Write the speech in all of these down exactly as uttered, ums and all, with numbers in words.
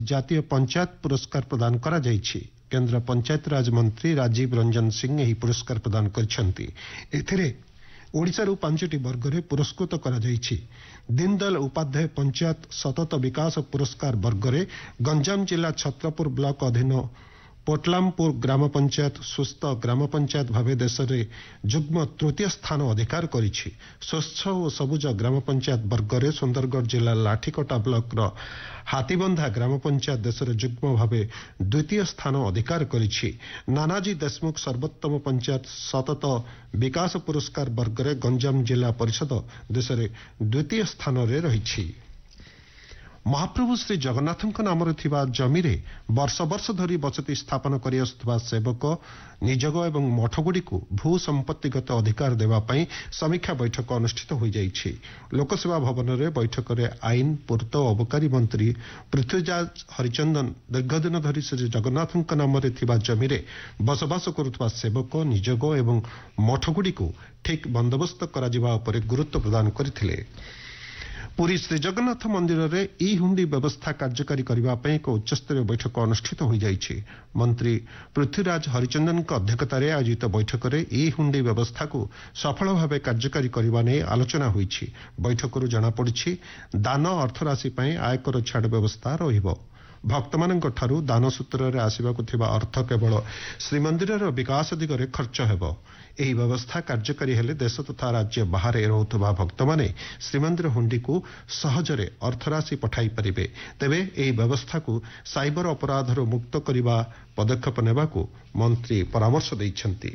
ଜାତୀୟ ପଞ୍ଚାୟତ ପୁରସ୍କାର ପ୍ରଦାନ କରାଯାଇଛି। କେନ୍ଦ୍ର ପଞ୍ଚାୟତ ରାଜ ମନ୍ତ୍ରୀ ରାଜୀବ ରଞ୍ଜନ ସିଂ ଏହି ପୁରସ୍କାର ପ୍ରଦାନ କରିଛନ୍ତି। ଏଥିରେ ଓଡ଼ିଶାରୁ ପାଞ୍ଚଟି ବର୍ଗରେ ପୁରସ୍କୃତ କରାଯାଇଛି। ଦୀନଦୟାଲ ଉପାଧ୍ୟାୟ ପଞ୍ଚାୟତ ସତତ ବିକାଶ ପୁରସ୍କାର ବର୍ଗରେ ଗଞ୍ଜାମ ଜିଲ୍ଲା ଛତ୍ରପୁର ବ୍ଲକ ଅଧୀନ ପୋଟଲାମପୁର ଗ୍ରାମ ପଞ୍ଚାୟତ ସୁସ୍ଥ ଗ୍ରାମ ପଞ୍ଚାୟତ ଭାବେ ଦେଶରେ ଯୁଗ୍ମ ତୃତୀୟ ସ୍ଥାନ ଅଧିକାର କରିଛି। ସ୍ୱଚ୍ଛ ଓ ସବୁଜ ଗ୍ରାମ ପଞ୍ଚାୟତ ବର୍ଗରେ ସୁନ୍ଦରଗଡ଼ ଜିଲ୍ଲା ଲାଠିକଟା ବ୍ଲକର ହାତୀବନ୍ଧା ଗ୍ରାମ ପଞ୍ଚାୟତ ଦେଶରେ ଯୁଗ୍ମ ଭାବେ ଦ୍ୱିତୀୟ ସ୍ଥାନ ଅଧିକାର କରିଛି। ନାନାଜୀ ଦେଶମୁଖ ସର୍ବୋତ୍ତମ ପଞ୍ଚାୟତ ସତତ ବିକାଶ ପୁରସ୍କାର ବର୍ଗରେ ଗଞ୍ଜାମ ଜିଲ୍ଲା ପରିଷଦ ଦେଶରେ ଦ୍ୱିତୀୟ ସ୍ଥାନରେ ରହିଛି। ମହାପ୍ରଭୁ ଶ୍ରୀ ଜଗନ୍ନାଥଙ୍କ ନାମରେ ଥିବା ଜମିରେ ବର୍ଷ ବର୍ଷ ଧରି ବସତି ସ୍ଥାପନ କରିଆସୁଥିବା ସେବକ ନିଯୋଗ ଏବଂ ମଠଗୁଡ଼ିକୁ ଭୂ ସମ୍ପତ୍ତିଗତ ଅଧିକାର ଦେବା ପାଇଁ ସମୀକ୍ଷା ବୈଠକ ଅନୁଷ୍ଠିତ ହୋଇଯାଇଛି। ଲୋକସେବା ଭବନରେ ବୈଠକରେ ଆଇନ ପୂର୍ତ୍ତ ଓ ଅବକାରୀ ମନ୍ତ୍ରୀ ପୃଥ୍ୱୀରାଜ ହରିଚନ୍ଦନ ଦୀର୍ଘଦିନ ଧରି ଶ୍ରୀ ଜଗନ୍ନାଥଙ୍କ ନାମରେ ଥିବା ଜମିରେ ବସବାସ କରୁଥିବା ସେବକ ନିଯୋଗ ଏବଂ ମଠଗୁଡ଼ିକୁ ଠିକ୍ ବନ୍ଦୋବସ୍ତ କରାଯିବା ଉପରେ ଗୁରୁତ୍ୱ ପ୍ରଦାନ କରିଥିଲେ। ପୁରୀ ଶ୍ରୀଜଗନ୍ନାଥ ମନ୍ଦିରରେ ଇ ହୁଣ୍ଡି ବ୍ୟବସ୍ଥା କାର୍ଯ୍ୟକାରୀ କରିବା ପାଇଁ ଏକ ଉଚ୍ଚସ୍ତରୀୟ ବୈଠକ ଅନୁଷ୍ଠିତ ହୋଇଯାଇଛି। ମନ୍ତ୍ରୀ ପୃଥ୍ୱୀରାଜ ହରିଚନ୍ଦନଙ୍କ ଅଧ୍ୟକ୍ଷତାରେ ଆୟୋଜିତ ବୈଠକରେ ଇ ହୁଣ୍ଡି ବ୍ୟବସ୍ଥାକୁ ସଫଳ ଭାବେ କାର୍ଯ୍ୟକାରୀ କରିବା ନେଇ ଆଲୋଚନା ହୋଇଛି। ବୈଠକରୁ ଜଣାପଡ଼ିଛି ଦାନ ଅର୍ଥରାଶି ପାଇଁ ଆୟକର ଛାଡ଼ ବ୍ୟବସ୍ଥା ରହିବ। ଭକ୍ତମାନଙ୍କଠାରୁ ଦାନ ସୂତ୍ରରେ ଆସିବାକୁ ଥିବା ଅର୍ଥ କେବଳ ଶ୍ରୀମନ୍ଦିରର ବିକାଶ ଦିଗରେ ଖର୍ଚ୍ଚ ହେବ। ଏହି ବ୍ୟବସ୍ଥା କାର୍ଯ୍ୟକାରୀ ହେଲେ ଦେଶ ତଥା ରାଜ୍ୟ ବାହାରେ ରହୁଥିବା ଭକ୍ତମାନେ ଶ୍ରୀମନ୍ଦିର ହୁଣ୍ଡିକୁ ସହଜରେ ଅର୍ଥରାଶି ପଠାଇ ପାରିବେ। ତେବେ ଏହି ବ୍ୟବସ୍ଥାକୁ ସାଇବର ଅପରାଧରୁ ମୁକ୍ତ କରିବା ପଦକ୍ଷେପ ନେବାକୁ ମନ୍ତ୍ରୀ ପରାମର୍ଶ ଦେଇଛନ୍ତି।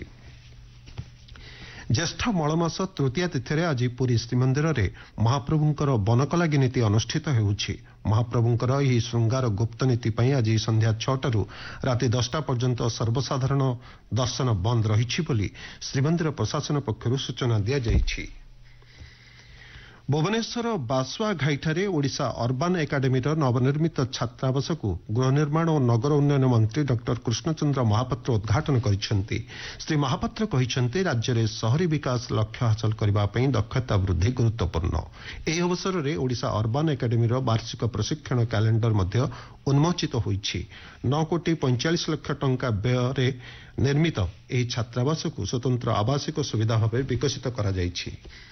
ଜ୍ୟେଷ୍ଠ ମଳମାସ ତୃତୀୟା ତିଥିରେ ଆଜି ପୁରୀ ଶ୍ରୀମନ୍ଦିରରେ ମହାପ୍ରଭୁଙ୍କର ବନକଲାଗି ନୀତି ଅନୁଷ୍ଠିତ ହେଉଛି। ମହାପ୍ରଭୁଙ୍କର ଏହି ଶୃଙ୍ଗାର ଗୁପ୍ତ ନୀତି ପାଇଁ ଆଜି ସନ୍ଧ୍ୟା ଛଅଟାରୁ ରାତି ଦଶଟା ପର୍ଯ୍ୟନ୍ତ ସର୍ବସାଧାରଣ ଦର୍ଶନ ବନ୍ଦ ରହିଛି ବୋଲି ଶ୍ରୀମନ୍ଦିର ପ୍ରଶାସନ ପକ୍ଷରୁ ସୂଚନା ଦିଆଯାଇଛି। ଭୁବନେଶ୍ୱର ବାସୁଆଘାଇଠାରେ ଓଡ଼ିଶା ଅର୍ବାନ ଏକାଡେମୀର ନବନିର୍ମିତ ଛାତ୍ରାବାସକୁ ଗୃହ ନିର୍ମାଣ ଓ ନଗର ଉନ୍ନୟନ ମନ୍ତ୍ରୀ ଡକ୍ଟର କୃଷ୍ଣଚନ୍ଦ୍ର ମହାପାତ୍ର ଉଦ୍ଘାଟନ କରିଛନ୍ତି। ଶ୍ରୀ ମହାପାତ୍ର କହିଛନ୍ତି ରାଜ୍ୟରେ ସହରୀ ବିକାଶ ଲକ୍ଷ୍ୟ ହାସଲ କରିବା ପାଇଁ ଦକ୍ଷତା ବୃଦ୍ଧି ଗୁରୁତ୍ୱପୂର୍ଣ୍ଣ। ଏହି ଅବସରରେ ଓଡ଼ିଶା ଅର୍ବାନ ଏକାଡେମୀର ବାର୍ଷିକ ପ୍ରଶିକ୍ଷଣ କ୍ୟାଲେଣ୍ଡର ମଧ୍ୟ ଉନ୍ମୋଚିତ ହୋଇଛି। ନଅ କୋଟି ପଇଁଚାଳିଶ ଲକ୍ଷ ଟଙ୍କା ବ୍ୟୟରେ ନିର୍ମିତ ଏହି ଛାତ୍ରାବାସକୁ ସ୍ୱତନ୍ତ୍ର ଆବାସିକ ସୁବିଧା ଭାବେ ବିକଶିତ କରାଯାଇଛି।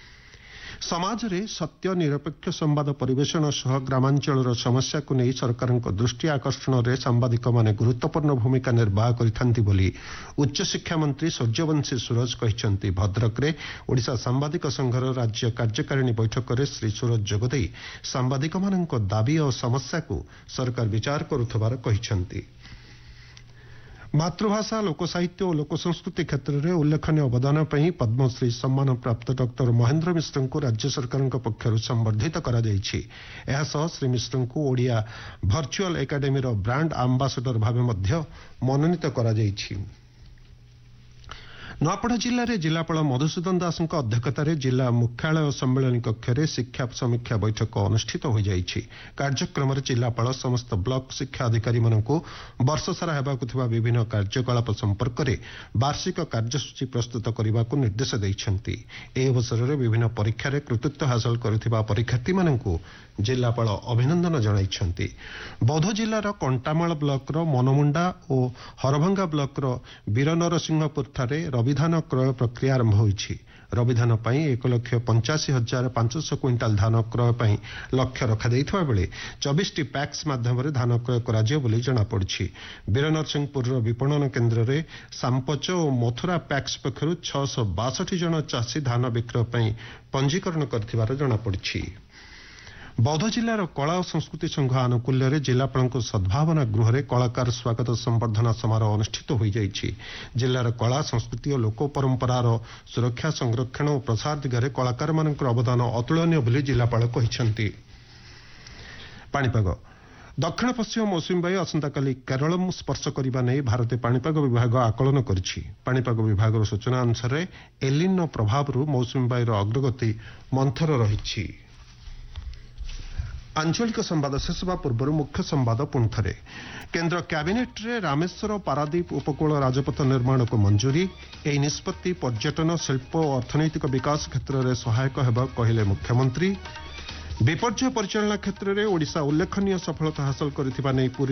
ସମାଜରେ ସତ୍ୟ ନିରପେକ୍ଷ ସମ୍ବାଦ ପରିବେଷଣ ସହ ଗ୍ରାମାଞ୍ଚଳର ସମସ୍ୟାକୁ ନେଇ ସରକାରଙ୍କ ଦୃଷ୍ଟି ଆକର୍ଷଣରେ ସାମ୍ବାଦିକମାନେ ଗୁରୁତ୍ୱପୂର୍ଣ୍ଣ ଭୂମିକା ନିର୍ବାହ କରିଥାନ୍ତି ବୋଲି ଉଚ୍ଚଶିକ୍ଷା ମନ୍ତ୍ରୀ ସୂର୍ଯ୍ୟବଂଶୀ ସୁରଜ କହିଛନ୍ତି। ଭଦ୍ରକରେ ଓଡ଼ିଶା ସାମ୍ବାଦିକ ସଂଘର ରାଜ୍ୟ କାର୍ଯ୍ୟକାରିଣୀ ବୈଠକରେ ଶ୍ରୀ ସୁରଜ ଯୋଗଦେଇ ସାମ୍ବାଦିକମାନଙ୍କ ଦାବି ଓ ସମସ୍ୟାକୁ ସରକାର ବିଚାର କରୁଥିବାର କହିଛନ୍ତି। ମାତୃଭାଷା ଲୋକସାହିତ୍ୟ ଓ ଲୋକସଂସ୍କୃତି କ୍ଷେତ୍ରରେ ଉଲ୍ଲେଖନୀୟ ଅବଦାନ ପାଇଁ ପଦ୍ମଶ୍ରୀ ସମ୍ମାନପ୍ରାପ୍ତ ଡକ୍ଟର ମହେନ୍ଦ୍ର ମିଶ୍ରଙ୍କୁ ରାଜ୍ୟ ସରକାରଙ୍କ ପକ୍ଷରୁ ସମ୍ବର୍ଦ୍ଧିତ କରାଯାଇଛି। ଏହାସହ ଶ୍ରୀ ମିଶ୍ରଙ୍କୁ ଓଡ଼ିଆ ଭର୍ଚୁଆଲ ଏକାଡେମୀର ବ୍ରାଣ୍ଡ ଆମ୍ବାସଡର ଭାବେ ମଧ୍ୟ ମନୋନୀତ କରାଯାଇଛି। ନୂଆପଡ଼ା ଜିଲ୍ଲାରେ ଜିଲ୍ଲାପାଳ ମଧୁସୂଦନ ଦାସଙ୍କ ଅଧ୍ୟକ୍ଷତାରେ ଜିଲ୍ଲା ମୁଖ୍ୟାଳୟ ସମ୍ମିଳନୀ କକ୍ଷରେ ଶିକ୍ଷା ସମୀକ୍ଷା ବୈଠକ ଅନୁଷ୍ଠିତ ହୋଇଯାଇଛି। କାର୍ଯ୍ୟକ୍ରମରେ ଜିଲ୍ଲାପାଳ ସମସ୍ତ ବ୍ଲକ ଶିକ୍ଷା ଅଧିକାରୀମାନଙ୍କୁ ବର୍ଷସାରା ହେବାକୁ ଥିବା ବିଭିନ୍ନ କାର୍ଯ୍ୟକଳାପ ସମ୍ପର୍କରେ ବାର୍ଷିକ କାର୍ଯ୍ୟସୂଚୀ ପ୍ରସ୍ତୁତ କରିବାକୁ ନିର୍ଦ୍ଦେଶ ଦେଇଛନ୍ତି। ଏହି ଅବସରରେ ବିଭିନ୍ନ ପରୀକ୍ଷାରେ କୃତିତ୍ୱ ହାସଲ କରିଥିବା ପରୀକ୍ଷାର୍ଥୀମାନଙ୍କୁ ଜିଲ୍ଲାପାଳ ଅଭିନନ୍ଦନ ଜଣାଇଛନ୍ତି। ବୌଦ୍ଧ ଜିଲ୍ଲାର କଣ୍ଟାମାଳ ବ୍ଲକର ମନମୁଣ୍ଡା ଓ ହରଭଙ୍ଗା ବ୍ଲକର ବୀରନରସିଂହପୁରଠାରେ ରବିଧାନ କ୍ରୟ ପ୍ରକ୍ରିୟା ଆରମ୍ଭ ହୋଇଛି। ରବିଧାନ ପାଇଁ ଏକ ଲକ୍ଷ ପଞ୍ଚାଅଶୀ ହଜାର ପାଞ୍ଚଶହ କୁଇଣ୍ଟାଲ ଧାନ କ୍ରୟ ପାଇଁ ଲକ୍ଷ୍ୟ ରଖାଯାଇଥିବା ବେଳେ ଚବିଶଟି ପ୍ୟାକ୍ସ ମାଧ୍ୟମରେ ଧାନ କ୍ରୟ କରାଯିବ ବୋଲି ଜଣାପଡ଼ିଛି। ବୀରନରସିଂହପୁରର ବିପଣନ କେନ୍ଦ୍ରରେ ସାମ୍ପଚ ଓ ମଥୁରା ପ୍ୟାକ୍ସ ପକ୍ଷରୁ ଛଅଶହ ବାଷଠି ଜଣ ଚାଷୀ ଧାନ ବିକ୍ରୟ ପାଇଁ ପଞ୍ଜୀକରଣ କରିଥିବାର ଜଣାପଡ଼ିଛି। ବୌଦ୍ଧ ଜିଲ୍ଲାର କଳା ଓ ସଂସ୍କୃତି ସଂଘ ଆନୁକୂଲ୍ୟରେ ଜିଲ୍ଲାପାଳଙ୍କ ସଦ୍ଭାବନା ଗୃହରେ କଳାକାର ସ୍ୱାଗତ ସମ୍ବର୍ଦ୍ଧନା ସମାରୋହ ଅନୁଷ୍ଠିତ ହୋଇଯାଇଛି। ଜିଲ୍ଲାର କଳା ସଂସ୍କୃତି ଓ ଲୋକ ପରମ୍ପରାର ସୁରକ୍ଷା ସଂରକ୍ଷଣ ଓ ପ୍ରସାର ଦିଗରେ କଳାକାରମାନଙ୍କର ଅବଦାନ ଅତୁଳନୀୟ ବୋଲି ଜିଲ୍ଲାପାଳ କହିଛନ୍ତି। ପାଣିପାଗ ଦକ୍ଷିଣ ପଶ୍ଚିମ ମୌସୁମୀ ବାୟୁ ଆସନ୍ତାକାଲି କେରଳ ସ୍ପର୍ଶ କରିବା ନେଇ ଭାରତୀୟ ପାଣିପାଗ ବିଭାଗ ଆକଳନ କରିଛି। ପାଣିପାଗ ବିଭାଗର ସୂଚନା ଅନୁସାରେ ଏଲିନୋ ପ୍ରଭାବରୁ ମୌସୁମୀ ବାୟୁର ଅଗ୍ରଗତି ମନ୍ଥର ରହିଛି। ଆଞ୍ଚଳିକ ସମ୍ବାଦ ଶେଷ ହେବା ପୂର୍ବରୁ ମୁଖ୍ୟ ସମ୍ବାଦ ପୁଣିଥରେ। କେନ୍ଦ୍ର କ୍ୟାବିନେଟ୍ରେ ରାମେଶ୍ୱର ପାରାଦୀପ ଉପକୂଳ ରାଜପଥ ନିର୍ମାଣକୁ ମଞ୍ଜୁରୀ। ଏହି ନିଷ୍ପତ୍ତି ପର୍ଯ୍ୟଟନ ଶିଳ୍ପ ଓ ଅର୍ଥନୈତିକ ବିକାଶ କ୍ଷେତ୍ରରେ ସହାୟକ ହେବ କହିଲେ ମୁଖ୍ୟମନ୍ତ୍ରୀ। ବିପର୍ଯ୍ୟୟ ପରିଚାଳନା କ୍ଷେତ୍ରରେ ଓଡ଼ିଶା ଉଲ୍ଲେଖନୀୟ ସଫଳତା ହାସଲ କରିଥିବା ନେଇ ପୁରୀ